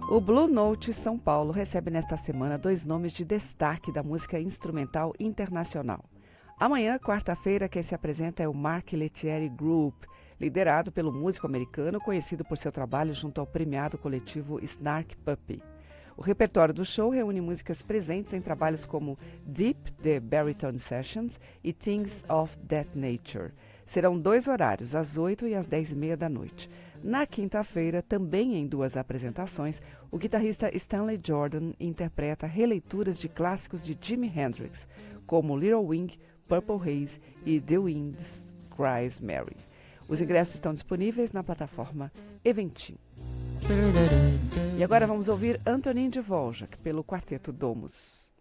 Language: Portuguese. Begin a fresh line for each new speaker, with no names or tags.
O Blue Note São Paulo recebe nesta semana 2 nomes de destaque da música instrumental internacional. Amanhã, quarta-feira, quem se apresenta é o Mark Lettieri Group, liderado pelo músico americano conhecido por seu trabalho junto ao premiado coletivo Snark Puppy. O repertório do show reúne músicas presentes em trabalhos como Deep, The Baritone Sessions e Things of That Nature. Serão 2 horários, às 8 e às 10h30 da noite. Na quinta-feira, também em 2 apresentações, o guitarrista Stanley Jordan interpreta releituras de clássicos de Jimi Hendrix, como Little Wing, Purple Haze e The Wind Cries Mary. Os ingressos estão disponíveis na plataforma Eventim. E agora vamos ouvir Antonin Dvorak pelo Quarteto Domus.